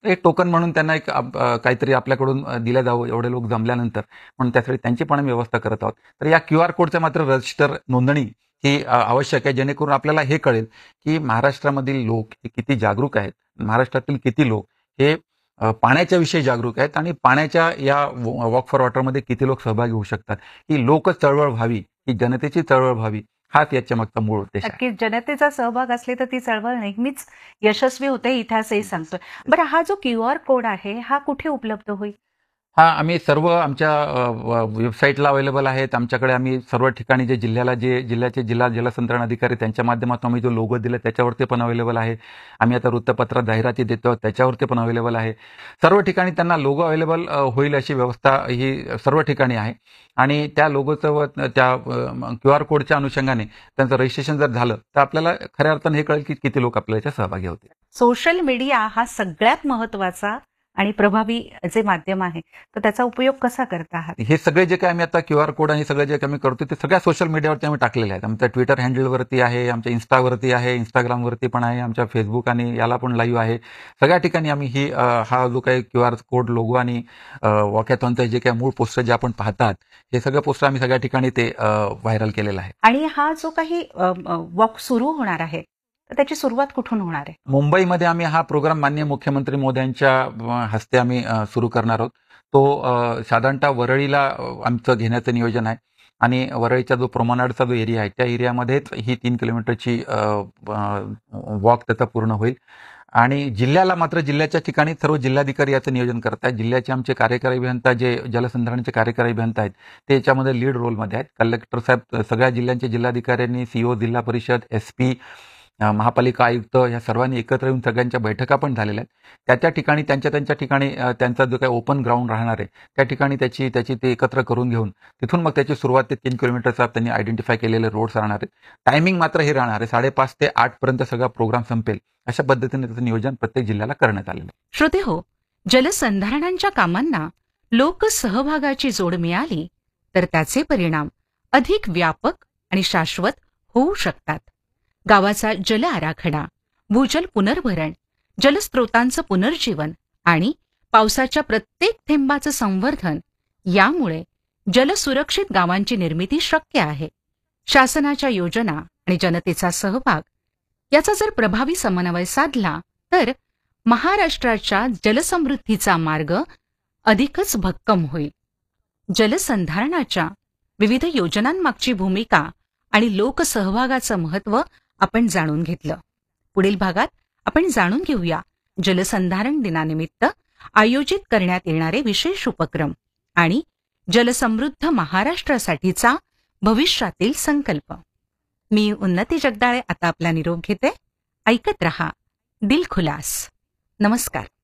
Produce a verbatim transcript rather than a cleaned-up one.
तर एक टोकन म्हणून त्यांना एक काहीतरी आपल्याकडून दिलं जावं एवढे लोक जमल्यानंतर, म्हणून त्यासाठी त्यांची पण आम्ही व्यवस्था करत आहोत. तर या क्यू आर कोडचं मात्र रजिस्टर नोंदणी ही आवश्यक आहे, जेणेकरून आपल्याला हे कळेल की महाराष्ट्रामधील लोक हे किती जागरूक आहेत, महाराष्ट्रातील किती लोक हे पाण्याच्या विषयी जागरूक आहेत आणि पाण्याच्या या वॉक फॉर वॉटरमध्ये किती लोक सहभागी होऊ शकतात. ही लोक चळवळ व्हावी, ही जनतेची चळवळ व्हावी, हाच याच्या मागचा मूळ उद्देश आहे. नक्कीच जनतेचा सहभाग असले तर ती चळवळ नेहमीच यशस्वी होते, इतिहासही सांगतोय. बरं, हा जो क्यू आर कोड आहे हा कुठे उपलब्ध होईल? हा आम्ही सर्व आमच्या वेबसाईटला अवेलेबल आहेत. आमच्याकडे आम्ही सर्व ठिकाणी जे जिल्ह्याला जे जिल्ह्याचे जिल्हा जलसंधारण अधिकारी त्यांच्या माध्यमातून आम्ही जो लोगो दिला त्याच्यावरती पण अवेलेबल आहे. आम्ही आता वृत्तपत्रात जाहिराती देतो त्याच्यावरती पण अवेलेबल आहे. सर्व ठिकाणी त्यांना लोगो अवेलेबल होईल अशी व्यवस्था ही सर्व ठिकाणी आहे आणि त्या लोगोचं व त्या क्यू आर कोडच्या अनुषंगाने त्यांचं रजिस्ट्रेशन जर झालं तर आपल्याला खऱ्या अर्थाने हे कळेल की किती लोक आपल्या याच्यात सहभागी होतील. सोशल मीडिया हा सगळ्यात महत्वाचा आणि प्रभावी जे माध्यम आहे, तर त्याचा उपयोग कसा करता आहात? हे सगळे जे काही आम्ही आता क्यू आर कोड आणि सगळे जे काही आम्ही करतो ते सगळ्या सोशल मीडियावरती आम्ही टाकलेले आहेत. आमच्या ट्विटर हँडलवरती आहे, आमच्या इन्स्टावरती आहे, इंस्टाग्रामवरती पण आहे, आमच्या फेसबुक आणि याला पण लाईव्ह आहे. सगळ्या ठिकाणी आम्ही ही हा जो काही क्यू आर कोड लोगो आणि वॉकॅथॉनचे जे काही मूळ पोस्टर जे आपण पाहतात हे सगळं पोस्टर आम्ही सगळ्या ठिकाणी ते व्हायरल केलेलं आहे. आणि हा जो काही वॉक सुरू होणार आहे तर त्याची सुरुवात कुठून होणार आहे? मुंबईमध्ये आम्ही हा प्रोग्राम माननीय मुख्यमंत्री मोदयांच्या हस्ते आम्ही सुरू करणार आहोत. तो साधारणतः वरळीला आमचं घेण्याचं नियोजन आहे आणि वरळीचा जो प्रमाणाचा जो एरिया आहे त्या एरियामध्येच ही तीन किलोमीटरची वॉक त्याचा पूर्ण होईल आणि जिल्ह्याला मात्र जिल्ह्याच्या ठिकाणी सर्व जिल्हाधिकारी याचं नियोजन करत आहेत. जिल्ह्याचे आमचे कार्यकारी अभियंता जे जलसंधारणाचे कार्यकारी अभियंता आहेत ते याच्यामध्ये लीड रोलमध्ये आहेत. कलेक्टर साहेब सगळ्या जिल्ह्यांचे जिल्हाधिकाऱ्यांनी, सीओ, जिल्हा परिषद, एसपी, महापालिका आयुक्त या सर्वांनी एकत्र येऊन सगळ्यांच्या बैठका पण झालेल्या आहेत. त्या त्या ठिकाणी त्यांच्या त्यांच्या ठिकाणी त्यांचा जो काही ओपन ग्राउंड राहणार आहे त्या ठिकाणी त्याची त्याची ते एकत्र करून घेऊन तिथून मग त्याची सुरुवात ते तीन किलोमीटरचा त्यांनी आयडेंटिफाय केलेले रोड्स राहणार आहेत. टायमिंग मात्र हे राहणार आहे साडेपाच ते आठ पर्यंत सगळा प्रोग्राम संपेल अशा पद्धतीने त्याचं नियोजन प्रत्येक जिल्ह्याला करण्यात आलेलं आहे. श्रोते हो, जलसंधारणांच्या कामांना लोकसहभागाची जोड मिळाली तर त्याचे परिणाम अधिक व्यापक आणि शाश्वत होऊ शकतात. गावाचा जल आराखडा, भूजल पुनर्भरण, जलस्रोतांचं पुनर्जीवन आणि पावसाच्या प्रत्येक थेंबाचं संवर्धन यामुळे जलसुरक्षित गावांची निर्मिती शक्य आहे. शासनाच्या योजना आणि जनतेचा सहभाग याचा जर प्रभावी समन्वय साधला तर महाराष्ट्राच्या जलसमृद्धीचा मार्ग अधिकच भक्कम होईल. जलसंधारणाच्या विविध योजनांमागची भूमिका आणि लोकसहभागाचं महत्त्व आपण जाणून घेतलं. पुढील भागात आपण जाणून घेऊया जलसंधारण दिनानिमित्त आयोजित करण्यात येणारे विशेष उपक्रम आणि जलसमृद्ध महाराष्ट्रासाठीचा भविष्यातील संकल्प. मी उन्नती जगदाळे आता आपला निरोप घेते. ऐकत रहा दिलखुलास. नमस्कार.